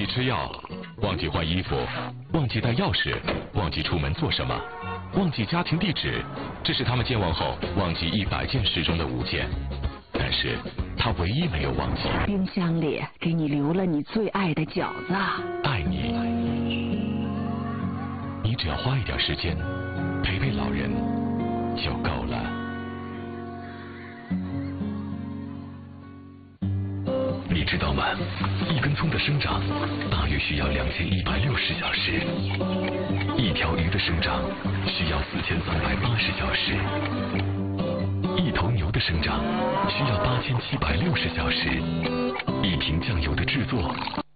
吃药，忘记换衣服，忘记带钥匙，忘记出门做什么，忘记家庭地址，这是他们健忘后忘记100件事中的5件。但是他唯一没有忘记， 冰箱里给你留了你最爱的饺子。 爱你，你只要花一点时间陪陪老人就够了。你知道吗？一根葱的生长大约需要2160小时，一条鱼的生长需要4380小时，一头牛的生长需要8760小时，一瓶酱油的制作。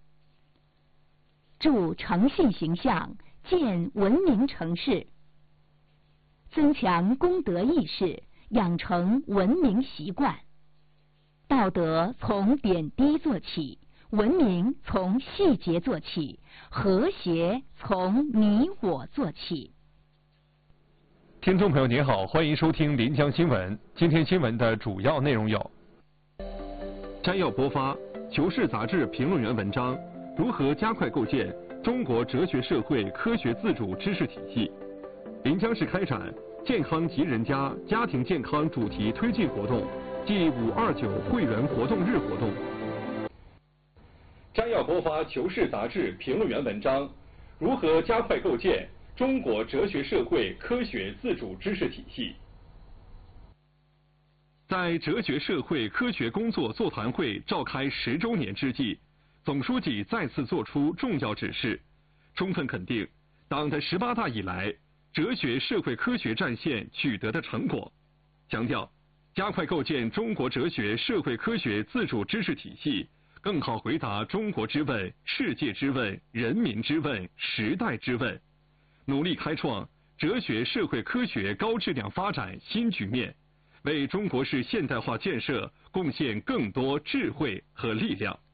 助诚信形象，建文明城市，增强公德意识，养成文明习惯。道德从点滴做起，文明从细节做起，和谐从你我做起。 听众朋友您好，欢迎收听临江新闻。今天新闻的主要内容有：摘要播发《求是》杂志评论员文章：如何加快构建中国哲学社会科学自主知识体系。临江市开展健康及人家家庭健康主题推进活动暨529会员活动日活动。摘要播发《求是》杂志评论员文章：如何加快构建中国哲学社会科学自主知识体系。在哲学社会科学工作座谈会召开10周年之际，总书记再次作出重要指示，充分肯定党的18大以来哲学社会科学战线取得的成果，强调加快构建中国哲学社会科学自主知识体系，更好回答中国之问、世界之问、人民之问、时代之问，努力开创哲学社会科学高质量发展新局面，为中国式现代化建设贡献更多智慧和力量。